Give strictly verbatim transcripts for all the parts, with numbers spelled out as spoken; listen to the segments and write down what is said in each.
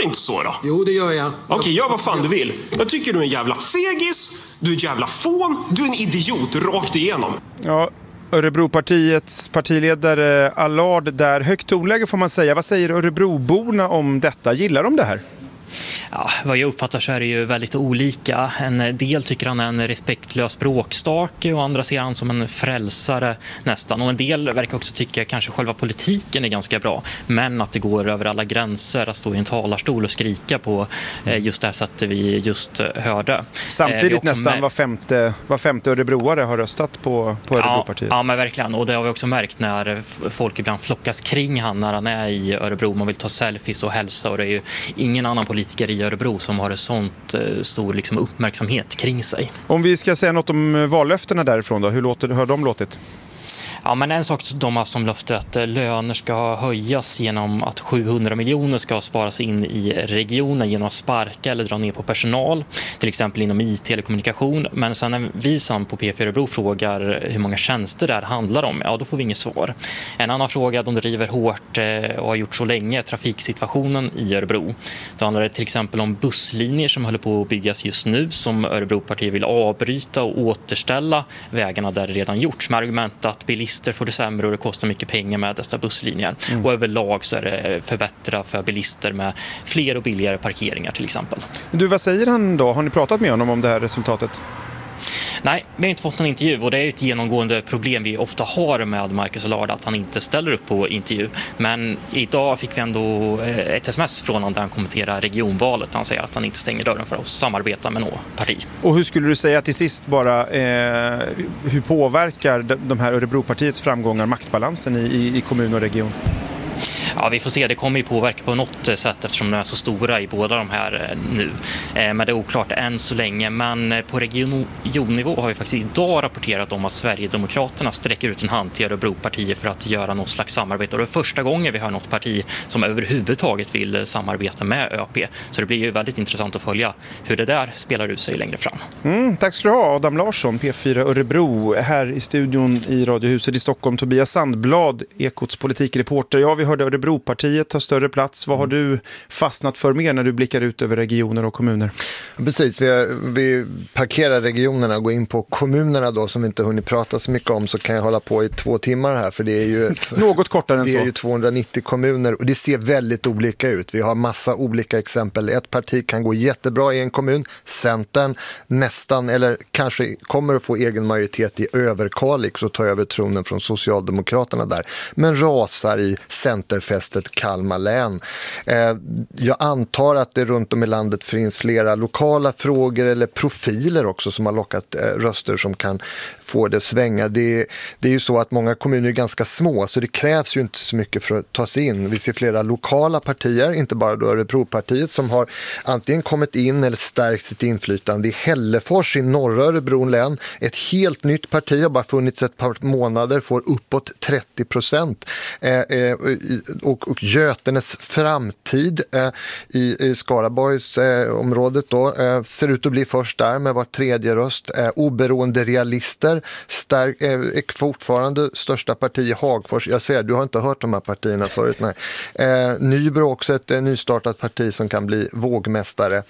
Gör inte så då. Jo, det gör jag. Okej, okay, gör vad fan du vill. Jag tycker du är en jävla fegis, du är en jävla fån, du är en idiot rakt igenom. Ja, Örebropartiets partiledare Allard där. Högt tonläge får man säga. Vad säger Örebroborna om detta? Gillar de det här? Ja, vad jag uppfattar så är det ju väldigt olika. En del tycker han är en respektlös bråkstake och andra ser han som en frälsare nästan. Och en del verkar också tycka att kanske själva politiken är ganska bra. Men att det går över alla gränser att stå i en talarstol och skrika på just det här sättet vi just hörde. Samtidigt nästan var femte, var femte örebroare har röstat på, på Örebropartiet. Ja, ja, men verkligen. Och det har vi också märkt när folk ibland flockas kring han när han är i Örebro. Man vill ta selfies och hälsa och det är ju ingen annan politiker i Örebro som har en sånt eh, stor liksom, uppmärksamhet kring sig. Om vi ska säga något om vallöftena därifrån då, hur låter, hur har de låtit? Ja, men en sak de har som löfte att löner ska höjas genom att sjuhundra miljoner ska sparas in i regionen genom att sparka eller dra ner på personal, till exempel inom I T eller kommunikation. Men sen när vi som på P fyra Örebro frågar hur många tjänster det här handlar om, ja då får vi inget svar. En annan fråga de driver hårt och har gjort så länge är trafiksituationen i Örebro. Det handlar till exempel om busslinjer som håller på att byggas just nu som Örebropartiet vill avbryta och återställa vägarna där det redan gjorts med argument att bilister får det sämre och det kostar mycket pengar med dessa busslinjer. Mm. Och överlag så är det förbättra för bilister med fler och billigare parkeringar till exempel. Du, vad säger han då? Har ni pratat med honom om det här resultatet? Nej, vi har inte fått någon intervju och det är ett genomgående problem vi ofta har med Marcus Allard att han inte ställer upp på intervju. Men idag fick vi ändå ett sms från honom där han kommenterar regionvalet. Han säger att han inte stänger dörren för att samarbeta med något parti. Och hur skulle du säga till sist bara, eh, hur påverkar de här Örebropartiets framgångar maktbalansen i, i, i kommun och region? Ja, vi får se. Det kommer ju påverka på något sätt eftersom de är så stora i båda de här nu. Men det är oklart än så länge. Men på regionnivå har vi faktiskt idag rapporterat om att Sverigedemokraterna sträcker ut en hand till Örebropartiet för att göra något slags samarbete. Och det är första gången vi har något parti som överhuvudtaget vill samarbeta med ÖP. Så det blir ju väldigt intressant att följa hur det där spelar ut sig längre fram. Mm, tack ska du ha, Adam Larsson, P fyra Örebro. Här i studion i Radiohuset i Stockholm, Tobias Sandblad, Ekots politikreporter. Ja, vi hörde Örebropartiet tar större plats. Vad har du fastnat för mer när du blickar ut över regioner och kommuner? Precis, vi, vi parkerar regionerna och går in på kommunerna då som vi inte hunnit prata så mycket om, så kan jag hålla på i två timmar här för det är ju något kortare än det så. Det är ju tvåhundranittio kommuner och det ser väldigt olika ut. Vi har massa olika exempel. Ett parti kan gå jättebra i en kommun, Centern nästan eller kanske kommer att få egen majoritet i Överkalix och ta över tronen från Socialdemokraterna där, men rasar i Centerfästet Kalmar län. Eh, jag antar att det runt om i landet finns flera lokala frågor eller profiler också som har lockat eh, röster som kan få det svänga. Det, det är ju så att många kommuner är ganska små så det krävs ju inte så mycket för att ta sig in. Vi ser flera lokala partier, inte bara då Örebropartiet, som har antingen kommit in eller stärkt sitt inflytande. I Hällefors i norra Örebro län, ett helt nytt parti har bara funnits ett par månader, får uppåt trettio procent. Eh, eh, och, och Götenes framtid eh, i, i Skaraborgs eh, området då, eh, ser ut att bli först där med var tredje röst. Eh, oberoende realister stark, eh, är fortfarande största parti i Hagfors. Jag ser, du har inte hört de här partierna förut. Nej. Eh, Nybro också ett eh, nystartat parti som kan bli vågmästare.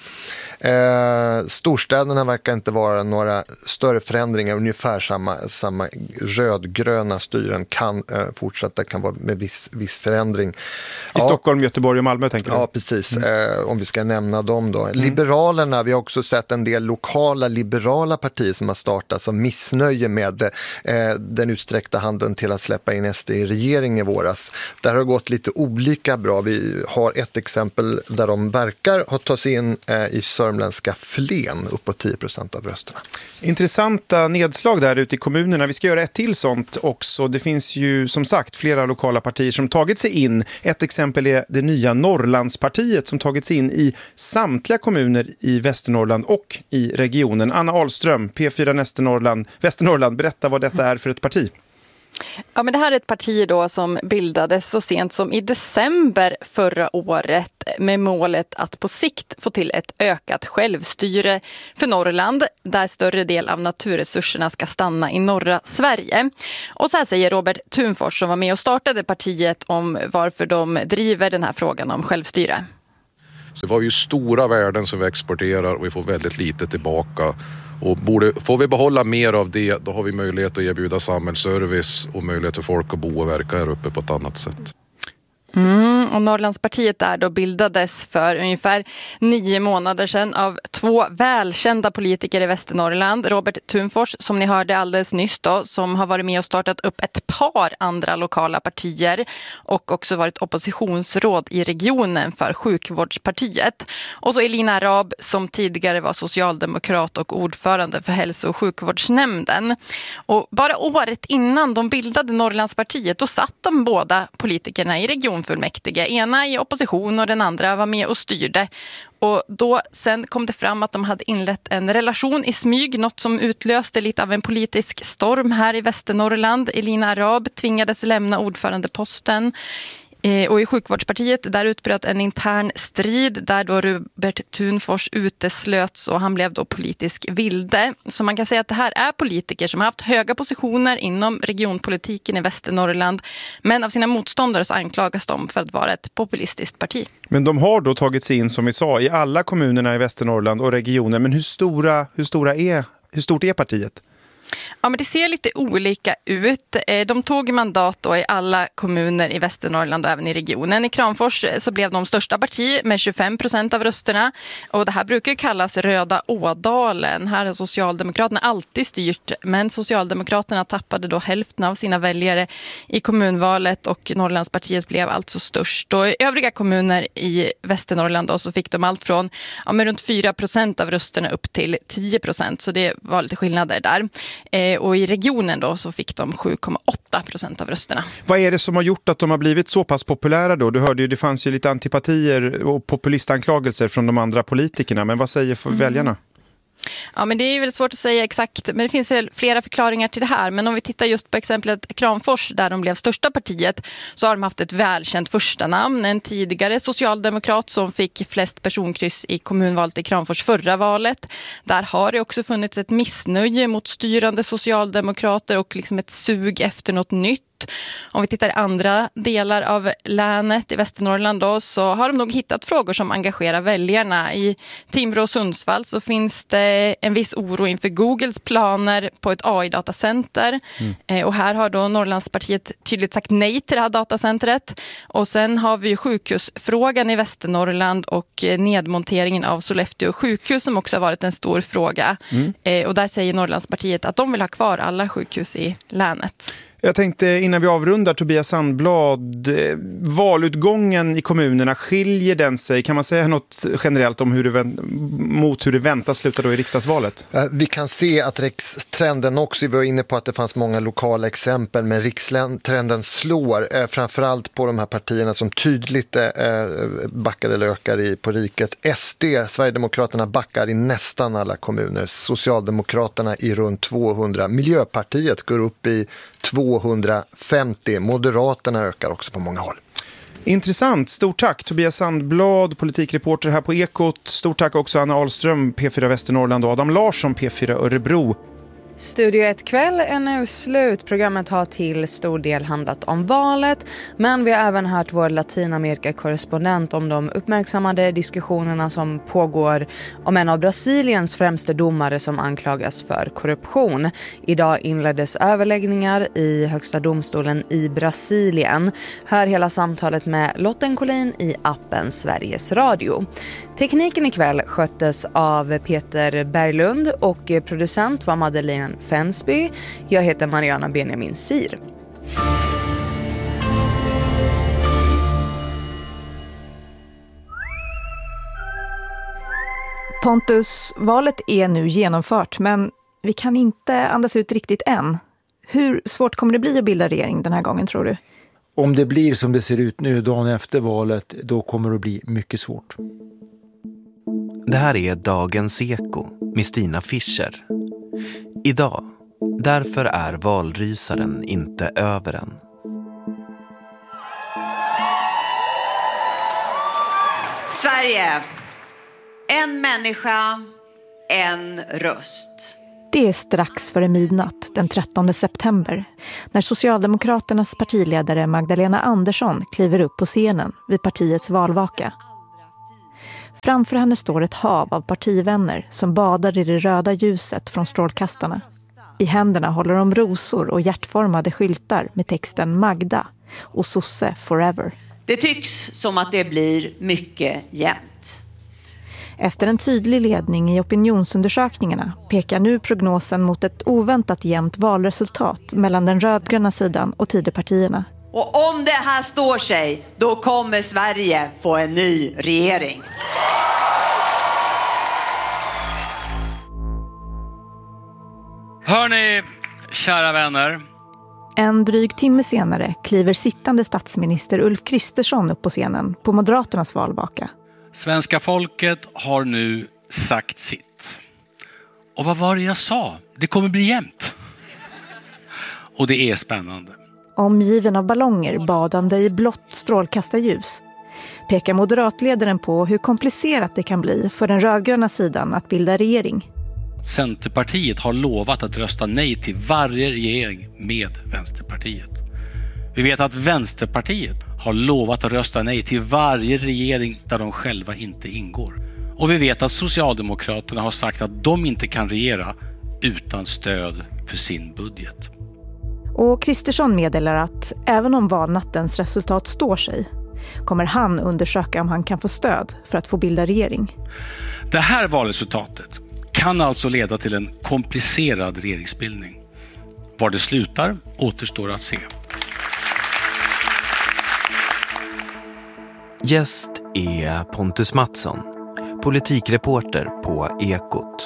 Eh, storstäderna verkar inte vara några större förändringar, ungefär samma, samma rödgröna styren kan eh, fortsätta, kan vara med viss, viss förändring. I ja. Stockholm, Göteborg och Malmö tänker jag. Ja, precis. Mm. Eh, om vi ska nämna dem då. Mm. Liberalerna, vi har också sett en del lokala liberala partier som har startat som missnöje med eh, den utsträckta handen till att släppa in S D i regering i våras. Där har det gått lite olika bra. Vi har ett exempel där de verkar ha tagit sig in eh, i sörmländska Flen uppåt tio procent av rösterna. Intressanta nedslag där ute i kommunerna. Vi ska göra ett till sånt också. Det finns ju som sagt flera lokala partier som tagit sig in. Ett exempel är det nya Norrlandspartiet som tagit sig in i samtliga kommuner i Västernorrland och i regionen. Anna Ahlström, P fyra Västernorrland, Västernorrland, berätta vad detta är för ett parti. Ja, men det här är ett parti då som bildades så sent som i december förra året med målet att på sikt få till ett ökat självstyre för Norrland där större del av naturresurserna ska stanna i norra Sverige. Och så här säger Robert Thunfors som var med och startade partiet om varför de driver den här frågan om självstyre. Så vi har ju stora värden som vi exporterar och vi får väldigt lite tillbaka. Och borde, får vi behålla mer av det, då har vi möjlighet att erbjuda samhällsservice och möjlighet för folk att bo och verka här uppe på ett annat sätt. Mm, och Norrlandspartiet där då bildades för ungefär nio månader sedan av två välkända politiker i Västernorrland. Robert Thunfors, som ni hörde alldeles nyss då, som har varit med och startat upp ett par andra lokala partier och också varit oppositionsråd i regionen för Sjukvårdspartiet. Och så Elina Raab, som tidigare var socialdemokrat och ordförande för hälso- och sjukvårdsnämnden. Och bara året innan de bildade Norrlandspartiet, då satt de båda politikerna i regionen fullmäktige. Ena i opposition och den andra var med och styrde. Och då sen kom det fram att de hade inlett en relation i smyg, något som utlöste lite av en politisk storm här i Västernorrland. Elina Raab tvingades lämna ordförandeposten. Och i Sjukvårdspartiet där utbröt en intern strid där då Robert Thunfors uteslöts och han blev då politisk vilde. Så man kan säga att det här är politiker som har haft höga positioner inom regionpolitiken i Västernorrland, men av sina motståndare så anklagas de för att vara ett populistiskt parti. Men de har då tagit sig in, som vi sa, i alla kommunerna i Västernorrland och regionen. Men hur stora, hur stora är, hur stort är partiet? Ja, men det ser lite olika ut. De tog mandat då i alla kommuner i Västernorrland och även i regionen. I Kramfors så blev de största parti med tjugofem procent av rösterna. Och det här brukar kallas Röda Ådalen. Här har Socialdemokraterna alltid styrt, men Socialdemokraterna tappade då hälften av sina väljare i kommunvalet och Norrlandspartiet blev alltså störst. Och i övriga kommuner i Västernorrland då så fick de allt från ja, med runt fyra procent av rösterna upp till tio procent. Så det var lite skillnader där. Eh, och i regionen då så fick de sju komma åtta procent av rösterna. Vad är det som har gjort att de har blivit så pass populära då? Du hörde ju, det fanns ju lite antipatier och populistanklagelser från de andra politikerna. Men vad säger för mm. väljarna? Ja, men det är väl svårt att säga exakt, men det finns väl flera förklaringar till det här. Men om vi tittar just på exemplet Kramfors där de blev största partiet, så har de haft ett välkänt första namn. En tidigare socialdemokrat som fick flest personkryss i kommunvalet i Kramfors förra valet. Där har det också funnits ett missnöje mot styrande socialdemokrater och liksom ett sug efter något nytt. Om vi tittar i andra delar av länet i Västernorrland då, så har de nog hittat frågor som engagerar väljarna. I Timrå och Sundsvall så finns det en viss oro inför Googles planer på ett A I-datacenter. Mm. Eh, och här har då Norrlandspartiet tydligt sagt nej till det här datacentret. Och sen har vi sjukhusfrågan i Västernorrland och nedmonteringen av Sollefteå sjukhus som också har varit en stor fråga. Mm. Eh, och där säger Norrlandspartiet att de vill ha kvar alla sjukhus i länet. Jag tänkte innan vi avrundar, Tobias Sandblad, eh, valutgången i kommunerna, skiljer den sig? Kan man säga något generellt om hur det, mot hur det väntas sluta då i riksdagsvalet? Vi kan se att rikstrenden också, vi var inne på att det fanns många lokala exempel, men rikstrenden slår eh, framförallt på de här partierna som tydligt eh, backar eller ökar i, på riket. S D, Sverigedemokraterna, backar i nästan alla kommuner. Socialdemokraterna i runt tvåhundra. Miljöpartiet går upp i tvåhundrafemtio. Moderaterna ökar också på många håll. Intressant. Stort tack Tobias Sandblad, politikreporter här på Ekot. Stort tack också Anna Ahlström, P fyra Västernorrland, och Adam Larsson, P fyra Örebro. Studio ett kväll är nu slut. Programmet har till stor del handlat om valet, men vi har även hört vår Latinamerika-korrespondent om de uppmärksammade diskussionerna som pågår om en av Brasiliens främste domare som anklagas för korruption. Idag inleddes överläggningar i högsta domstolen i Brasilien. Hör hela samtalet med Lotten Collin i appen Sveriges Radio. Tekniken ikväll sköttes av Peter Berglund och producent var Madeleine Fensby. Jag heter Mariana Benjamin Sir. Pontus, valet är nu genomfört, men vi kan inte andas ut riktigt än. Hur svårt kommer det bli att bilda regering den här gången, tror du? Om det blir som det ser ut nu dagen efter valet, då kommer det att bli mycket svårt. Det här är Dagens Eko med Stina Fischer. Idag, därför är valrysaren inte över än. Sverige, en människa, en röst. Det är strax före midnatt den trettonde september när Socialdemokraternas partiledare Magdalena Andersson kliver upp på scenen vid partiets valvaka. Framför henne står ett hav av partivänner som badar i det röda ljuset från strålkastarna. I händerna håller de rosor och hjärtformade skyltar med texten Magda och Sosse Forever. Det tycks som att det blir mycket jämnt. Efter en tydlig ledning i opinionsundersökningarna pekar nu prognosen mot ett oväntat jämnt valresultat mellan den rödgröna sidan och Tidöpartierna. Och om det här står sig, då kommer Sverige få en ny regering. Hörrni, kära vänner. En dryg timme senare kliver sittande statsminister Ulf Kristersson upp på scenen på Moderaternas valvaka. Svenska folket har nu sagt sitt. Och vad var det jag sa? Det kommer bli jämnt. Och det är spännande. Omgiven av ballonger badande i blått strålkastarljus pekar moderatledaren på hur komplicerat det kan bli för den rödgröna sidan att bilda regering. Centerpartiet har lovat att rösta nej till varje regering med Vänsterpartiet. Vi vet att Vänsterpartiet har lovat att rösta nej till varje regering där de själva inte ingår. Och vi vet att Socialdemokraterna har sagt att de inte kan regera utan stöd för sin budget. Och Kristersson meddelar att även om valnattens resultat står sig kommer han undersöka om han kan få stöd för att få bilda regering. Det här valresultatet kan alltså leda till en komplicerad regeringsbildning. Var det slutar återstår att se. Gäst är Pontus Mattsson, politikreporter på Ekot.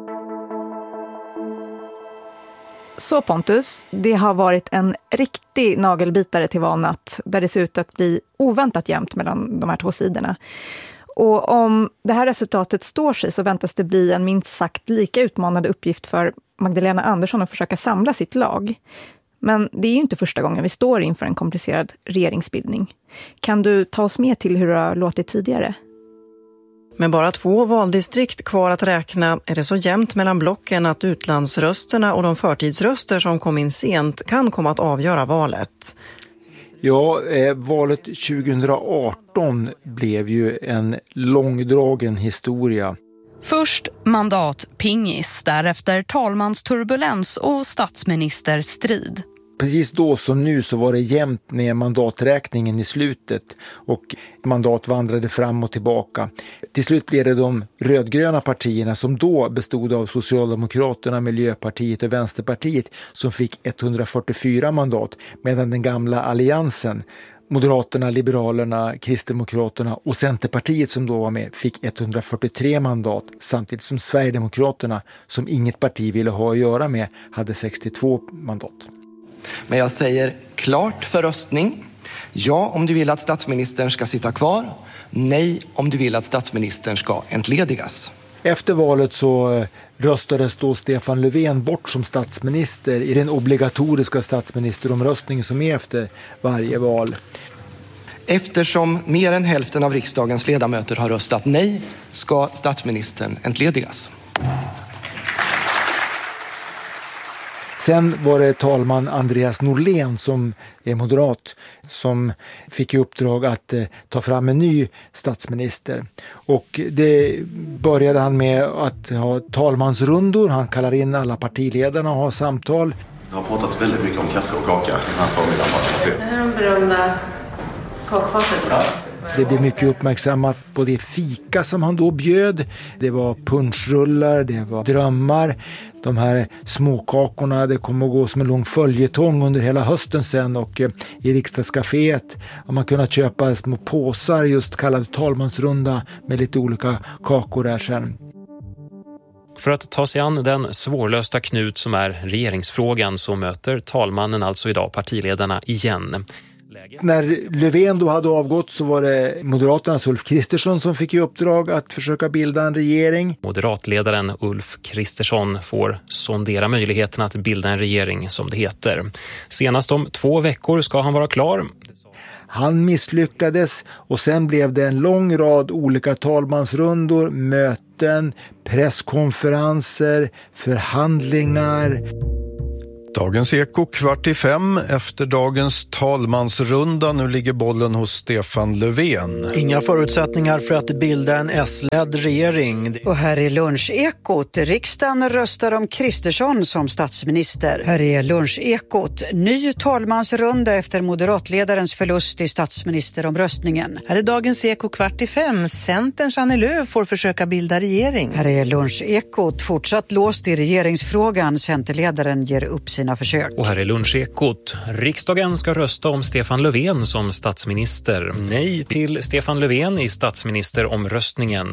Så Pontus, det har varit en riktig nagelbitare till valnatt där det ser ut att bli oväntat jämnt mellan de här två sidorna. Och om det här resultatet står sig så väntas det bli en minst sagt lika utmanande uppgift för Magdalena Andersson att försöka samla sitt lag. Men det är ju inte första gången vi står inför en komplicerad regeringsbildning. Kan du ta oss med till hur det har låtit tidigare? Med bara två valdistrikt kvar att räkna är det så jämnt mellan blocken att utlandsrösterna och de förtidsröster som kom in sent kan komma att avgöra valet. Ja, eh, valet tjugohundraarton blev ju en långdragen historia. Först mandatpingis, därefter talmansturbulens och statsministerstrid. Precis då som nu så var det jämnt ner mandaträkningen i slutet och mandat vandrade fram och tillbaka. Till slut blev det de rödgröna partierna som då bestod av Socialdemokraterna, Miljöpartiet och Vänsterpartiet som fick etthundrafyrtiofyra mandat, medan den gamla alliansen, Moderaterna, Liberalerna, Kristdemokraterna och Centerpartiet som då var med fick etthundrafyrtiotre mandat, samtidigt som Sverigedemokraterna, som inget parti ville ha att göra med, hade sextiotvå mandat. Men jag säger klart för röstning. Ja om du vill att statsministern ska sitta kvar. Nej om du vill att statsministern ska entledigas. Efter valet så röstades då Stefan Löfven bort som statsminister i den obligatoriska statsministeromröstningen som är efter varje val. Eftersom mer än hälften av riksdagens ledamöter har röstat nej ska statsministern entledigas. Sen var det talman Andreas Norlén som är moderat som fick i uppdrag att eh, ta fram en ny statsminister. Och det började han med att ha talmansrundor. Han kallar in alla partiledarna och har samtal. Det har pratats väldigt mycket om kaffe och kaka den här förmiddagen. Det här är de berömda kakfatet. Ja. Det blev mycket uppmärksammat på det fika som han då bjöd. Det var punschrullar, det var drömmar. De här småkakorna, det kommer att gå som en lång följetong under hela hösten sen. Och eh, i riksdagscaféet har man kunnat köpa små påsar, just kallade talmansrunda, med lite olika kakor där sen. För att ta sig an den svårlösta knut som är regeringsfrågan så möter talmannen alltså idag partiledarna igen. När Löfven då hade avgått så var det Moderaternas Ulf Kristersson som fick i uppdrag att försöka bilda en regering. Moderatledaren Ulf Kristersson får sondera möjligheten att bilda en regering som det heter. Senast om två veckor ska han vara klar. Han misslyckades och sen blev det en lång rad olika talmansrundor, möten, presskonferenser, förhandlingar. Dagens Eko kvart i fem efter dagens talmansrunda. Nu ligger bollen hos Stefan Löfven. Inga förutsättningar för att bilda en S-ledd regering. Och här är lunchekot. Riksdagen röstar om Kristersson som statsminister. Här är lunchekot. Ny talmansrunda efter moderatledarens förlust i statsministeromröstningen. Här är dagens Eko kvart i fem. Centerns Annie Lööf får försöka bilda regering. Här är lunchekot. Fortsatt låst i regeringsfrågan. Centerledaren ger upp sina försök. Och här är lunchekot. Riksdagen ska rösta om Stefan Löfven som statsminister. Nej till Stefan Löfven i statsministeromröstningen.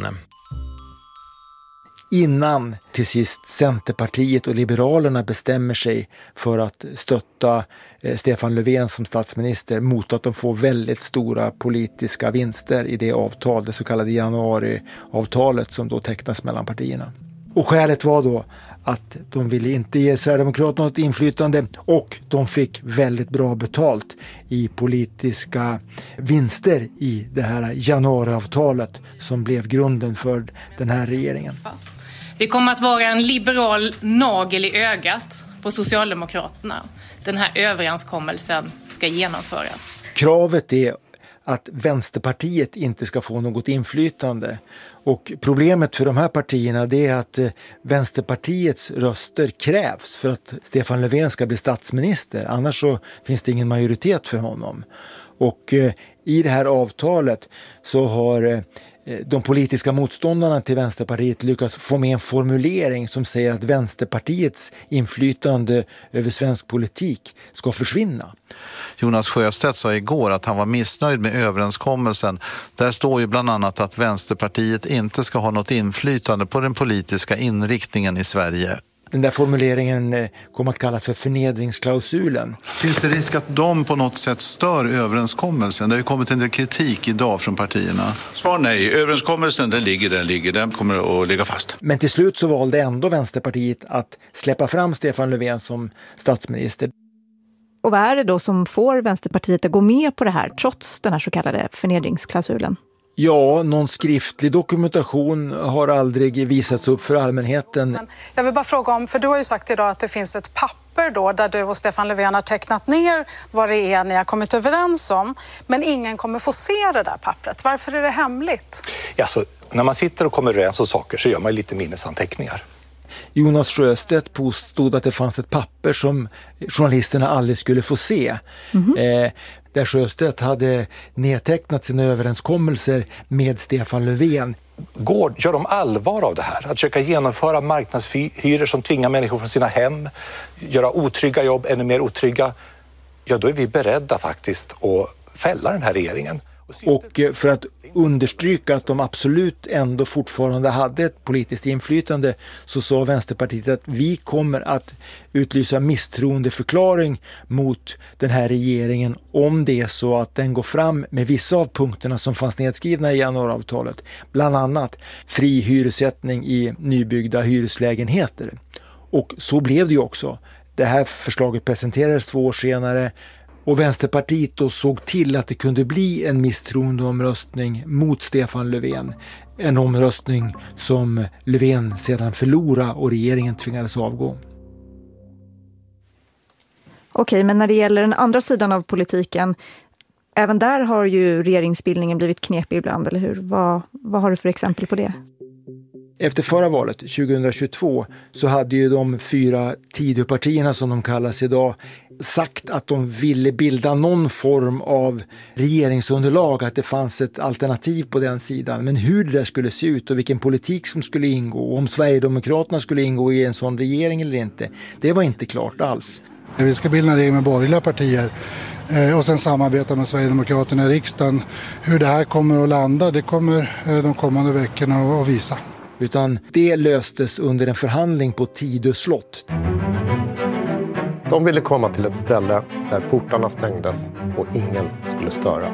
Innan till sist Centerpartiet och Liberalerna bestämmer sig för att stötta eh, Stefan Löfven som statsminister mot att de får väldigt stora politiska vinster i det avtal, det så kallade januariavtalet som då tecknas mellan partierna. Och skälet var då att de ville inte ge Sverigedemokraterna något inflytande och de fick väldigt bra betalt i politiska vinster i det här januariavtalet som blev grunden för den här regeringen. Vi kommer att vara en liberal nagel i ögat på Socialdemokraterna. Den här överenskommelsen ska genomföras. Kravet är att Vänsterpartiet inte ska få något inflytande. Och problemet för de här partierna det är att Vänsterpartiets röster krävs för att Stefan Löfven ska bli statsminister. Annars så finns det ingen majoritet för honom. Och eh, i det här avtalet så har eh, de politiska motståndarna till Vänsterpartiet lyckats få med en formulering som säger att Vänsterpartiets inflytande över svensk politik ska försvinna. Jonas Sjöstedt sa igår att han var missnöjd med överenskommelsen. Där står ju bland annat att Vänsterpartiet inte ska ha något inflytande på den politiska inriktningen i Sverige. Den där formuleringen kommer att kallas för förnedringsklausulen. Finns det risk att de på något sätt stör överenskommelsen? Det har ju kommit en del kritik idag från partierna. Svar nej. Överenskommelsen den ligger, den ligger, den kommer att ligga fast. Men till slut så valde ändå Vänsterpartiet att släppa fram Stefan Löfven som statsminister. Och vad är det då som får Vänsterpartiet att gå med på det här trots den här så kallade förnedringsklausulen? Ja, någon skriftlig dokumentation har aldrig visats upp för allmänheten. Jag vill bara fråga om, för du har ju sagt idag att det finns ett papper då där du och Stefan Löfven har tecknat ner vad det är ni har kommit överens om. Men ingen kommer få se det där pappret. Varför är det hemligt? Ja, så när man sitter och kommer överens om saker så gör man lite minnesanteckningar. Jonas Sjöstedt påstod att det fanns ett papper som journalisterna aldrig skulle få se. Mm-hmm. Eh, där Sjöstedt hade nedtecknat sina överenskommelser med Stefan Löfven. Går, gör de allvar av det här? Att försöka genomföra marknadshyror som tvingar människor från sina hem, göra otrygga jobb ännu mer otrygga, ja då är vi beredda faktiskt att fälla den här regeringen. Och för att understryka att de absolut ändå fortfarande hade ett politiskt inflytande så sa Vänsterpartiet att vi kommer att utlysa misstroendeförklaring mot den här regeringen om det är så att den går fram med vissa av punkterna som fanns nedskrivna i januariavtalet. Bland annat fri hyressättning i nybyggda hyreslägenheter. Och så blev det ju också. Det här förslaget presenterades två år senare. Och Vänsterpartiet då såg till att det kunde bli en misstroendeomröstning mot Stefan Löfven. En omröstning som Löfven sedan förlorade och regeringen tvingades avgå. Okej, men när det gäller den andra sidan av politiken, även där har ju regeringsbildningen blivit knepig ibland, eller hur? Vad, vad har du för exempel på det? Efter förra valet, tjugohundratjugotvå, så hade ju de fyra Tidöpartierna som de kallas idag sagt att de ville bilda någon form av regeringsunderlag, att det fanns ett alternativ på den sidan. Men hur det där skulle se ut och vilken politik som skulle ingå och om Sverigedemokraterna skulle ingå i en sån regering eller inte, det var inte klart alls. Vi ska bilda en regering med borgerliga partier och sen samarbeta med Sverigedemokraterna i riksdagen. Hur det här kommer att landa, det kommer de kommande veckorna att visa. Utan det löstes under en förhandling på Tidö slott. De ville komma till ett ställe där portarna stängdes och ingen skulle störa.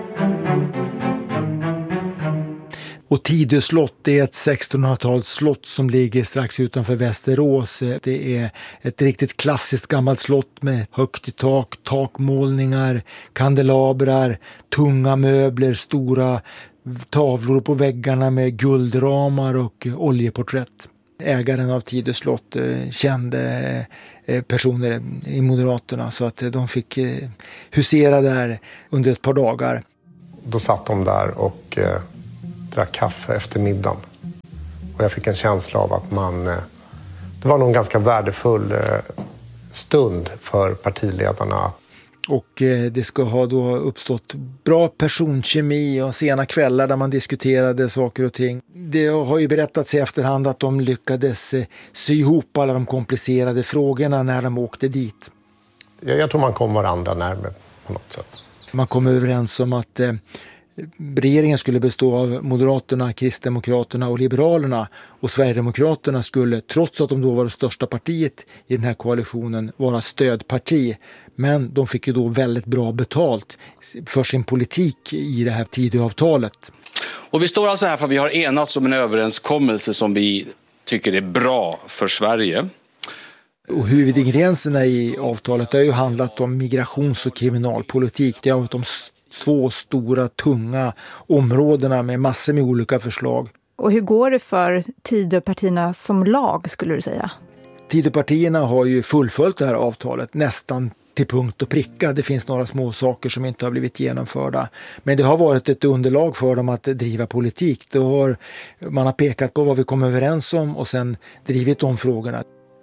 Och Tidö slott är ett sextonhundratals slott som ligger strax utanför Västerås. Det är ett riktigt klassiskt gammalt slott med högt i tak, takmålningar, kandelabrar, tunga möbler, stora tavlor på väggarna med guldramar och oljeporträtt. ägaren av Tidö slott, kände personer i Moderaterna, så att de fick husera där under ett par dagar. Då satt de där och eh, drack kaffe efter middagen. Och jag fick en känsla av att man... Eh, det var nog en ganska värdefull eh, stund för partiledarna. Och eh, det ska ha då uppstått bra personkemi och sena kvällar där man diskuterade saker och ting. Det har ju berättats i efterhand att de lyckades eh, sy ihop alla de komplicerade frågorna när de åkte dit. Jag, jag tror man kom varandra närmare på något sätt. Man kom överens om att eh, regeringen skulle bestå av Moderaterna, Kristdemokraterna och Liberalerna, och Sverigedemokraterna skulle, trots att de då var det största partiet i den här koalitionen, vara stödparti. Men de fick ju då väldigt bra betalt för sin politik i det här Tidöavtalet. Och vi står alltså här för att vi har enats om en överenskommelse som vi tycker är bra för Sverige. Och huvudingredienserna i avtalet har ju handlat om migrations- och kriminalpolitik. Det har varit de två stora, tunga områdena med massor med olika förslag. Och hur går det för Tidöpartierna som lag, skulle du säga? Tidöpartierna har ju fullföljt det här avtalet nästan till punkt och pricka. Det finns några små saker som inte har blivit genomförda. Men det har varit ett underlag för dem att driva politik. Det har, man har pekat på vad vi kom överens om och sen drivit de frågorna.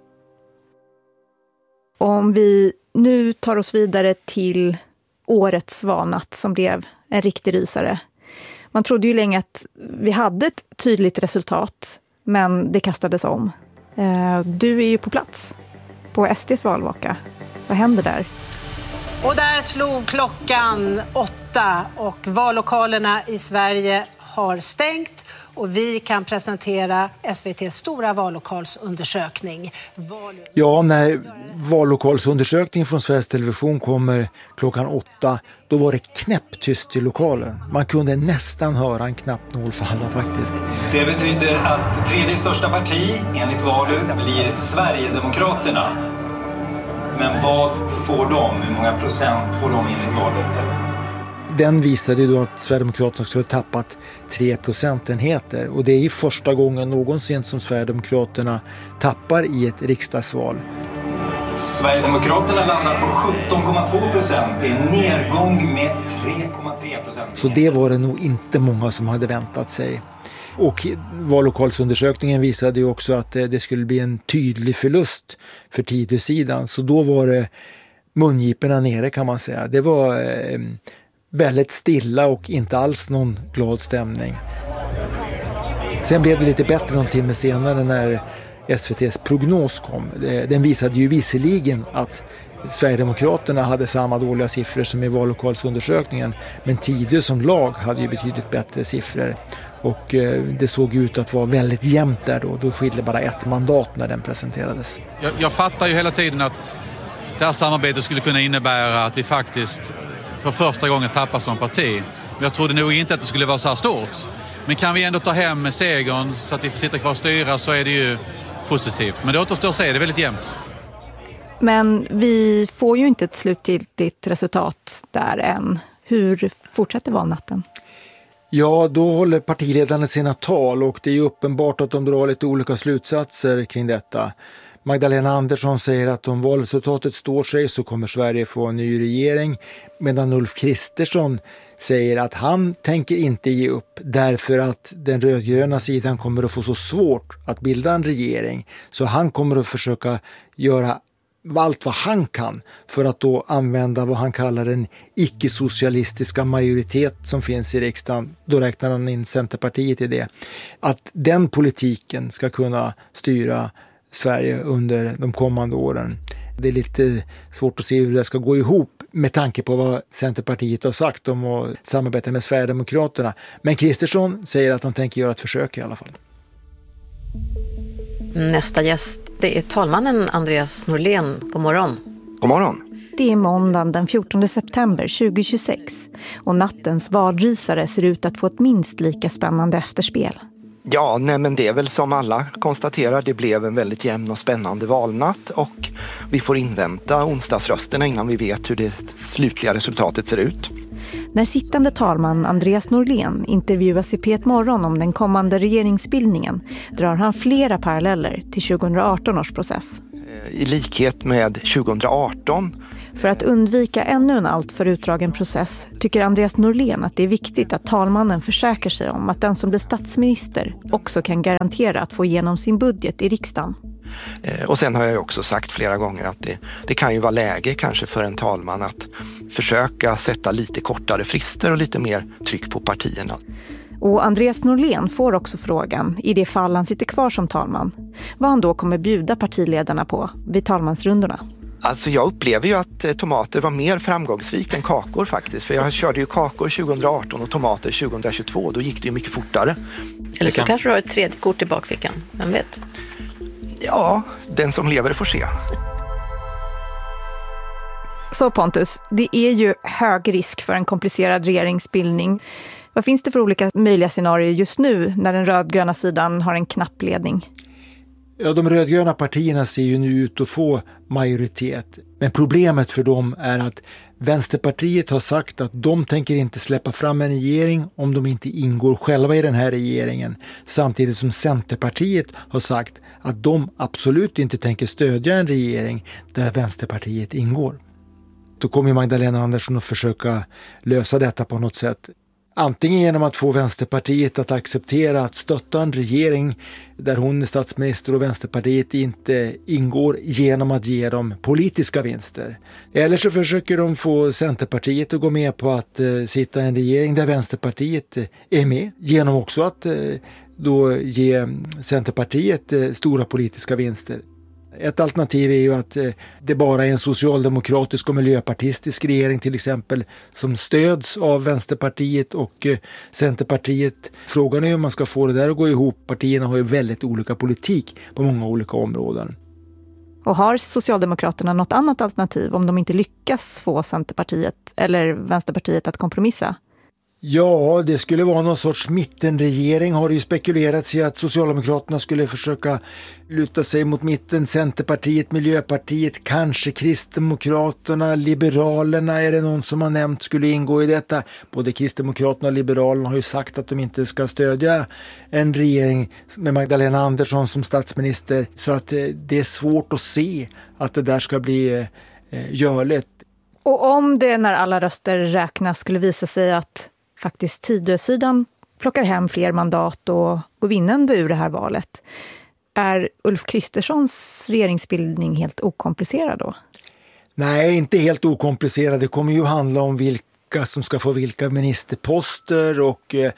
Om vi nu tar oss vidare till årets valnatt som blev en riktig rysare. Man trodde ju länge att vi hade ett tydligt resultat, men det kastades om. Du är ju på plats på S D:s valvaka. Vad händer där? Och där slog klockan åtta och vallokalerna i Sverige har stängt. Och vi kan presentera S V T:s stora vallokalsundersökning. Val... Ja, när vallokalsundersökningen från Sveriges Television kommer klockan åtta, då var det knäpptyst i lokalen. Man kunde nästan höra en knappnål falla faktiskt. Det betyder att tredje största parti enligt Valu blir Sverigedemokraterna. Men vad får de? Hur många procent får de enligt Valu? Den visade då att Sverigedemokraterna skulle ha tappat tre procentenheter. Och det är ju första gången någonsin som Sverigedemokraterna tappar i ett riksdagsval. Sverigedemokraterna landar på sjutton komma två procent. Det är en nedgång med tre komma tre procent. Så det var det nog inte många som hade väntat sig. Och vallokalsundersökningen visade ju också att det skulle bli en tydlig förlust för Tidö-sidan. Så då var det mungiporna nere, kan man säga. Det var eh, väldigt stilla och inte alls någon glad stämning. Sen blev det lite bättre någon timme senare när S V T:s prognos kom. Den visade ju visserligen att Sverigedemokraterna hade samma dåliga siffror som i vallokalsundersökningen, men Tidö som lag hade ju betydligt bättre siffror. Och det såg ut att vara väldigt jämnt där då. Då skilde bara ett mandat när den presenterades. Jag, jag fattar ju hela tiden att det här samarbetet skulle kunna innebära att vi faktiskt för första gången tappar som parti. Men jag trodde nog inte att det skulle vara så här stort. Men kan vi ändå ta hem segern så att vi får sitta kvar och styra, så är det ju positivt. Men det återstår att se, det är väldigt jämnt. Men vi får ju inte ett slutgiltigt resultat där än. Hur fortsätter valnatten? Ja, då håller partiledarna sina tal och det är ju uppenbart att de drar lite olika slutsatser kring detta. Magdalena Andersson säger att om valresultatet står sig så kommer Sverige få en ny regering, medan Ulf Kristersson säger att han tänker inte ge upp därför att den rödgröna sidan kommer att få så svårt att bilda en regering, så han kommer att försöka göra allt vad han kan för att då använda vad han kallar den icke-socialistiska majoritet som finns i riksdagen. Då räknar han in Centerpartiet i det. Att den politiken ska kunna styra Sverige under de kommande åren. Det är lite svårt att se hur det ska gå ihop med tanke på vad Centerpartiet har sagt om att samarbeta med Sverigedemokraterna. Men Kristersson säger att han tänker göra ett försök i alla fall. Nästa gäst, det är talmannen Andreas Norlén. God morgon. God morgon. Det är måndagen den fjortonde september tjugohundratjugosex och nattens valrysare ser ut att få ett minst lika spännande efterspel. Ja, nej men det är väl som alla konstaterar, det blev en väldigt jämn och spännande valnatt och vi får invänta onsdagsrösterna innan vi vet hur det slutliga resultatet ser ut. När sittande talman Andreas Norlén intervjuas i P ett Morgon om den kommande regeringsbildningen drar han flera paralleller till tjugohundraarton års process. I likhet med tjugohundraarton. För att undvika ännu en alltför utdragen process tycker Andreas Norlén att det är viktigt att talmannen försäkrar sig om att den som blir statsminister också kan garantera att få igenom sin budget i riksdagen. Och sen har jag också sagt flera gånger att det, det kan ju vara läge kanske för en talman att försöka sätta lite kortare frister och lite mer tryck på partierna. Och Andreas Norlén får också frågan, i det fall han sitter kvar som talman, vad han då kommer bjuda partiledarna på vid talmansrundorna. Alltså jag upplever ju att tomater var mer framgångsrikt än kakor faktiskt. För jag körde ju kakor tjugohundraarton och tomater tjugohundratjugotvå. Då gick det ju mycket fortare. Eller så kan... kanske du har ett tredje kort i bakfickan, vem vet? Ja, den som lever får se. Så Pontus, det är ju hög risk för en komplicerad regeringsbildning. Vad finns det för olika möjliga scenarier just nu när den rödgröna sidan har en knapp ledning? Ja, de rödgröna partierna ser ju nu ut att få majoritet. Men problemet för dem är att Vänsterpartiet har sagt att de tänker inte släppa fram en regering om de inte ingår själva i den här regeringen. Samtidigt som Centerpartiet har sagt att de absolut inte tänker stödja en regering där Vänsterpartiet ingår. Då kommer Magdalena Andersson att försöka lösa detta på något sätt. Antingen genom att få Vänsterpartiet att acceptera att stötta en regering där hon är statsminister och Vänsterpartiet inte ingår genom att ge dem politiska vinster. Eller så försöker de få Centerpartiet att gå med på att eh, sitta i en regering där Vänsterpartiet eh, är med. Genom också att eh, då ge Centerpartiet eh, stora politiska vinster. Ett alternativ är ju att det bara är en socialdemokratisk och miljöpartistisk regering till exempel som stöds av Vänsterpartiet och Centerpartiet. Frågan är hur man ska få det där att gå ihop. Partierna har ju väldigt olika politik på många olika områden. Och har Socialdemokraterna något annat alternativ om de inte lyckas få Centerpartiet eller Vänsterpartiet att kompromissa? Ja, det skulle vara någon sorts mittenregering har det ju spekulerats i att Socialdemokraterna skulle försöka luta sig mot mitten, Centerpartiet, Miljöpartiet, kanske Kristdemokraterna, Liberalerna är det någon som har nämnt skulle ingå i detta. Både Kristdemokraterna och Liberalerna har ju sagt att de inte ska stödja en regering med Magdalena Andersson som statsminister så att det är svårt att se att det där ska bli eh, görligt. Och om det när alla röster räknas skulle visa sig att faktiskt Tidösidan plockar hem fler mandat och går vinnande ur det här valet. Är Ulf Kristerssons regeringsbildning helt okomplicerad då? Nej, inte helt okomplicerad. Det kommer ju handla om vilka som ska få vilka ministerposter och eh,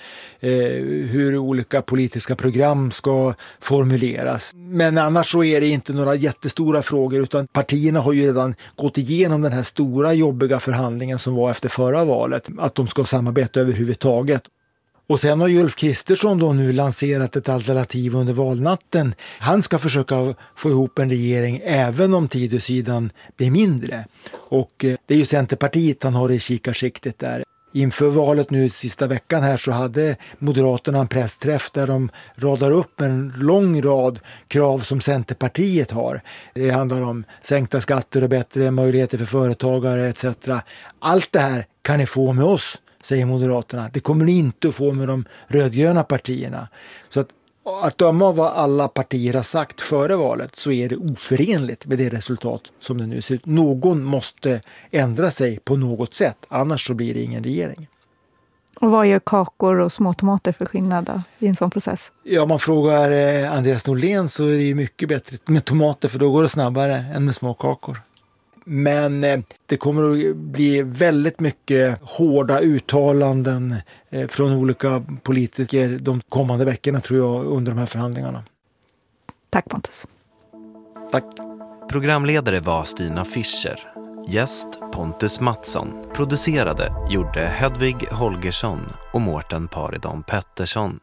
hur olika politiska program ska formuleras. Men annars så är det inte några jättestora frågor utan partierna har ju redan gått igenom den här stora jobbiga förhandlingen som var efter förra valet. Att de ska samarbeta överhuvudtaget. Och sen har ju Ulf Kristersson då nu lanserat ett alternativ under valnatten. Han ska försöka få ihop en regering även om Tidösidan blir mindre. Och det är ju Centerpartiet han har i kikarsiktet där. Inför valet nu sista veckan här så hade Moderaterna en pressträff där de radar upp en lång rad krav som Centerpartiet har. Det handlar om sänkta skatter och bättre möjligheter för företagare et cetera. Allt det här kan ni få med oss, säger Moderaterna. Det kommer ni inte att få med de rödgröna partierna. Så att, att döma av vad alla partier har sagt före valet så är det oförenligt med det resultat som det nu ser ut. Någon måste ändra sig på något sätt, annars så blir det ingen regering. Och vad gör kakor och små tomater för skillnad i en sån process? Ja, om man frågar eh, Andreas Norlén så är det ju mycket bättre med tomater för då går det snabbare än med små kakor. Men eh, det kommer att bli väldigt mycket hårda uttalanden eh, från olika politiker de kommande veckorna tror jag under de här förhandlingarna. Tack Pontus. Tack. Programledare var Stina Fischer. Gäst Pontus Mattsson. Producerade gjorde Hedvig Holgersson och Mårten Paridon Pettersson.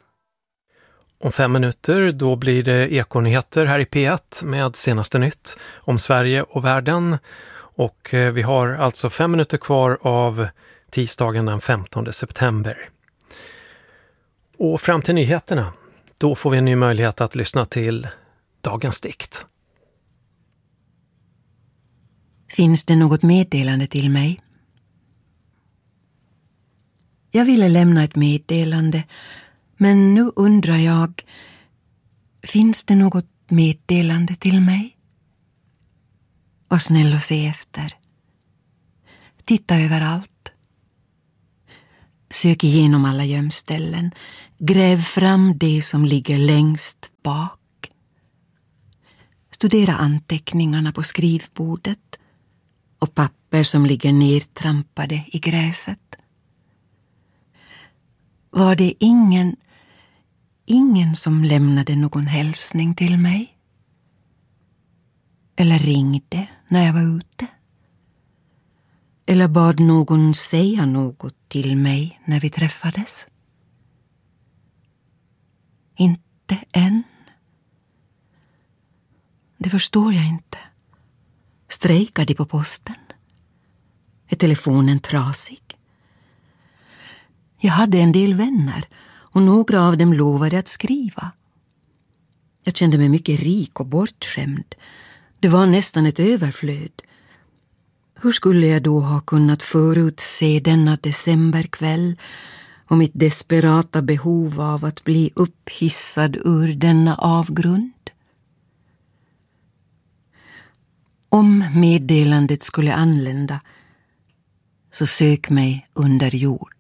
Om fem minuter då blir det Ekonyheter här i P ett med senaste nytt om Sverige och världen. Och vi har alltså fem minuter kvar av tisdagen den femtonde september. Och fram till nyheterna, då får vi en ny möjlighet att lyssna till dagens dikt. Finns det något meddelande till mig? Jag ville lämna ett meddelande, men nu undrar jag, finns det något meddelande till mig? Var snäll och se efter. Titta överallt. Sök igenom alla gömställen. Gräv fram det som ligger längst bak. Studera anteckningarna på skrivbordet och papper som ligger nertrampade i gräset. Var det ingen, ingen som lämnade någon hälsning till mig? Eller ringde när jag var ute? Eller bad någon säga något till mig när vi träffades? Inte än. Det förstår jag inte. Strejkar de på posten? Är telefonen trasig? Jag hade en del vänner och några av dem lovade att skriva. Jag kände mig mycket rik och bortskämd. Det var nästan ett överflöd. Hur skulle jag då ha kunnat förutse denna decemberkväll och mitt desperata behov av att bli upphissad ur denna avgrund? Om meddelandet skulle anlända, så sök mig under jord.